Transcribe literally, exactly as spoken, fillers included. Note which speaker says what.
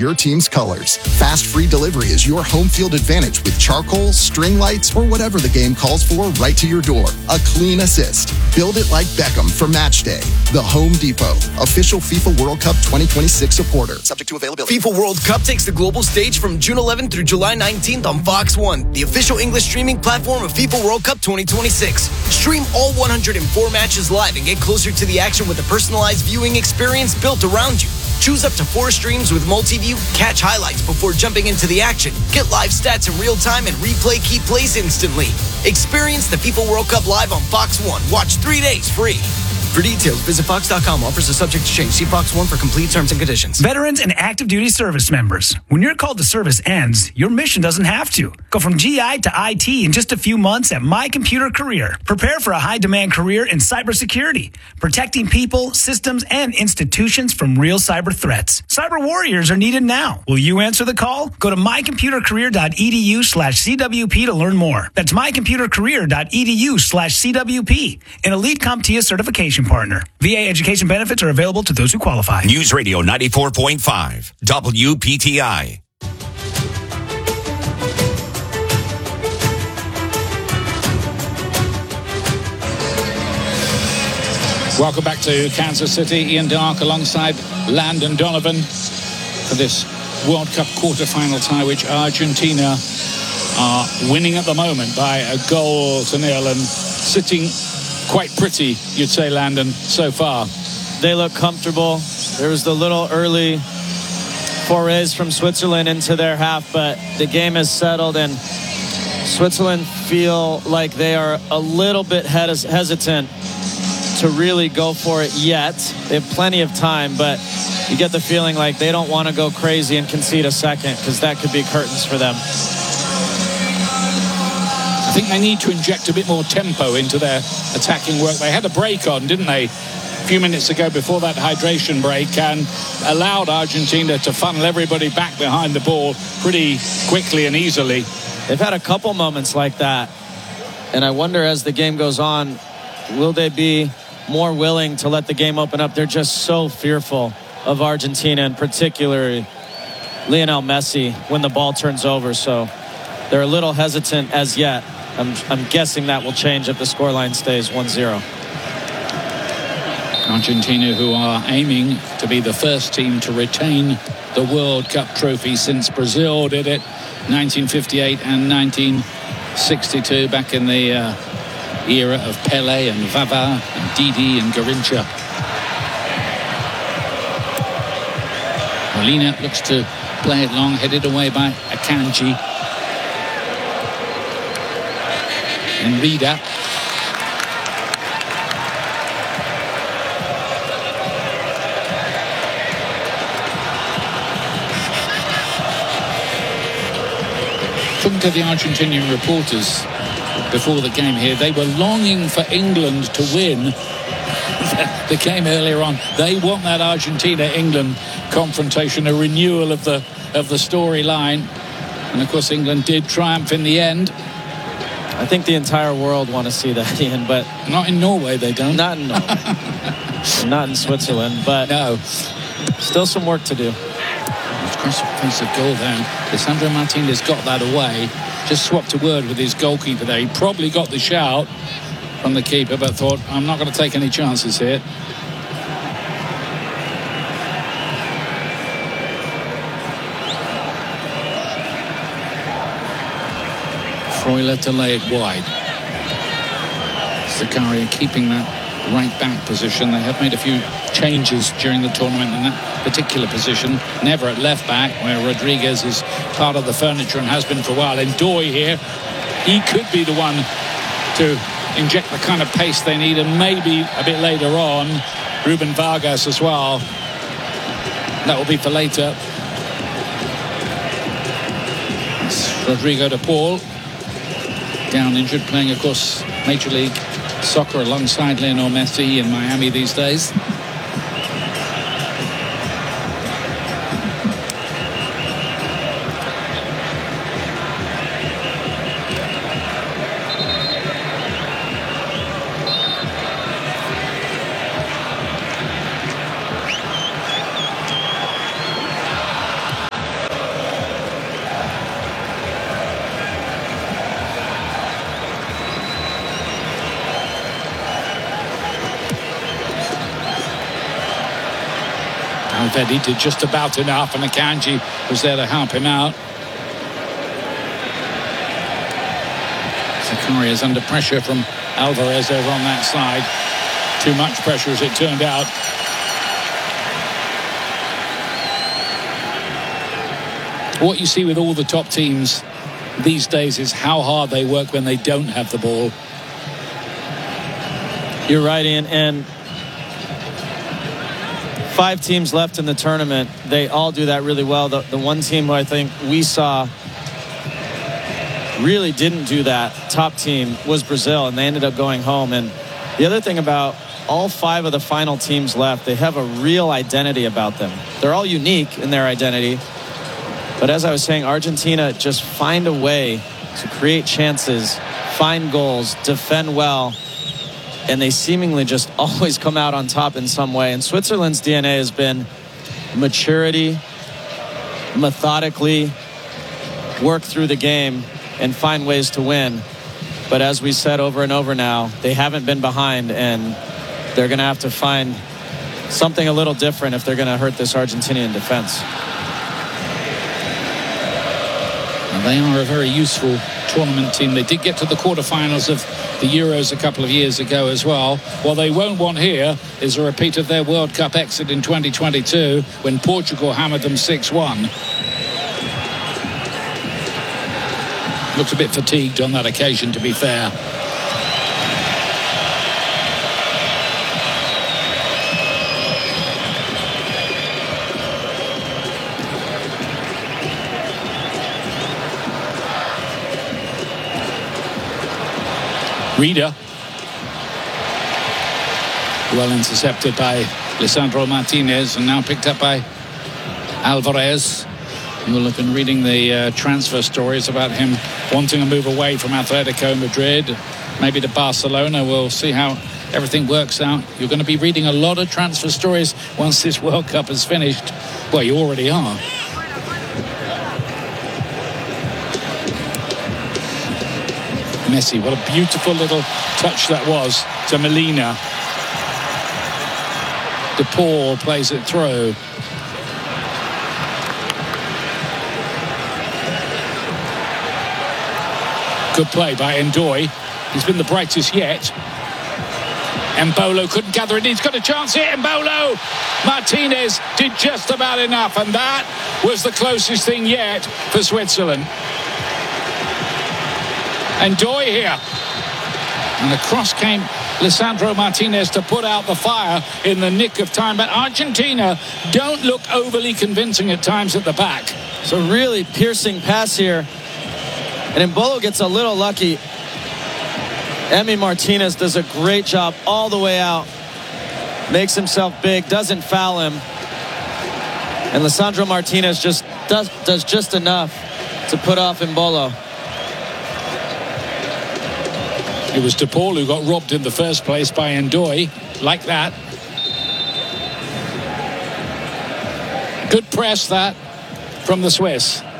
Speaker 1: your team's colors. Fast free delivery is your home field advantage with charcoal, string lights, or whatever the game calls for right to your door. A clean assist. Build it like Beckham for match day. The Home Depot, official FIFA World Cup twenty twenty-six supporter. Subject to availability.
Speaker 2: FIFA World Cup takes the global stage from June eleventh through July nineteenth on Fox one, the official English streaming platform of FIFA World Cup twenty twenty-six. Stream all one hundred four matches live and get closer to the action with a personalized viewing experience built around you. Choose up to four streams with multi-view, catch highlights before jumping into the action, get live stats in real time, and replay key plays instantly. Experience the FIFA World Cup live on Fox one. Watch three days free. For details, visit fox dot com. Offers are subject to change. See Fox one for complete terms and conditions.
Speaker 3: Veterans and active duty service members. When your call to service ends, your mission doesn't have to. Go from G I to I T in just a few months at My Computer Career. Prepare for a high-demand career in cybersecurity, protecting people, systems, and institutions from real cyber threats. Cyber warriors are needed now. Will you answer the call? Go to my computer career dot e d u slash C W P to learn more. That's my computer career dot e d u slash C W P. An elite CompTIA certification partner. V A education benefits are available to those who qualify.
Speaker 4: News Radio ninety-four point five, W P T I.
Speaker 5: Welcome back to Kansas City. Ian Darke alongside Landon Donovan for this World Cup quarter-final tie, which Argentina are winning at the moment by a goal to nil and sitting quite pretty, you'd say, Landon, so far.
Speaker 6: They look comfortable. There was the little early forays from Switzerland into their half, but the game is settled, and Switzerland feel like they are a little bit hes- hesitant to really go for it yet. They have plenty of time, but you get the feeling like they don't want to go crazy and concede a second, because that could be curtains for them.
Speaker 5: I think they need to inject a bit more tempo into their attacking work. They had a break on, didn't they, a few minutes ago before that hydration break, and allowed Argentina to funnel everybody back behind the ball pretty quickly and easily.
Speaker 6: They've had a couple moments like that, and I wonder as the game goes on, will they be more willing to let the game open up? They're just so fearful of Argentina, and particularly Lionel Messi, when the ball turns over, so they're a little hesitant as yet. I'm, I'm guessing that will change if the scoreline stays one zero.
Speaker 5: Argentina, who are aiming to be the first team to retain the World Cup trophy since Brazil did it nineteen fifty-eight and nineteen sixty-two, back in the uh, era of Pelé and Vava and Didi and Garrincha. Molina looks to play it long, headed away by Akanji. And Rida. Talking to the Argentinian reporters before the game here, they were longing for England to win the game earlier on. They want that Argentina-England confrontation, a renewal of the of the storyline. And of course England did triumph in the end.
Speaker 6: I think the entire world want to see that, Ian, but
Speaker 5: not in Norway they don't.
Speaker 6: Not in Norway. Not in Switzerland, but
Speaker 5: no.
Speaker 6: Still some work to do.
Speaker 5: Cross offensive goal there. Lisandro Martinez got that away. Just swapped a word with his goalkeeper there. He probably got the shout from the keeper, but thought, I'm not going to take any chances here. Freuler to lay it wide. Zakaria keeping that right back position. They have made a few changes during the tournament in that particular position. Never at left back, where Rodriguez is part of the furniture and has been for a while. And Doy here, he could be the one to inject the kind of pace they need, and maybe a bit later on Ruben Vargas as well. That will be for later. It's Rodrigo de Paul, down injured, playing of course Major League Soccer alongside Lionel Messi in Miami these days. Navedi did just about enough, and Akanji was there to help him out. Sakari is under pressure from Alvarez over on that side. Too much pressure, as it turned out. What you see with all the top teams these days is how hard they work when they don't have the ball.
Speaker 6: You're right, Ian. And five teams left in the tournament. They all do that really well. The, the one team who I think we saw really didn't do that, top team, was Brazil, and they ended up going home. And the other thing about all five of the final teams left, they have a real identity about them. They're all unique in their identity. But as I was saying, Argentina just find a way to create chances, find goals, defend well, and they seemingly just always come out on top in some way. And Switzerland's D N A has been maturity, methodically work through the game and find ways to win. But as we said over and over now, they haven't been behind, and they're going to have to find something a little different if they're going to hurt this Argentinian defense.
Speaker 5: And they are a very useful tournament team. They did get to the quarterfinals of the Euros a couple of years ago as well. What they won't want here is a repeat of their World Cup exit in twenty twenty-two when Portugal hammered them six one. Looked a bit fatigued on that occasion, to be fair. Reader. Well intercepted by Lisandro Martinez and now picked up by Alvarez. You were looking, reading the uh, transfer stories about him wanting to move away from Atletico Madrid, maybe to Barcelona. We'll see how everything works out. You're going to be reading a lot of transfer stories once this World Cup is finished. Well, you already are. Messi, what a beautiful little touch that was to Molina. De Paul plays it through. Good play by Ndoye. He's been the brightest yet. Embolo couldn't gather it. He's got a chance here. Embolo! Martinez did just about enough, and that was the closest thing yet for Switzerland. Ndoye here. And across came Lisandro Martinez to put out the fire in the nick of time. But Argentina don't look overly convincing at times at the back.
Speaker 6: So really piercing pass here. And Embolo gets a little lucky. Emi Martinez does a great job all the way out. Makes himself big, doesn't foul him. And Lisandro Martinez just does, does just enough to put off Embolo.
Speaker 5: It was De Paul who got robbed in the first place by Ndoye, like that. Good press, that, from the Swiss.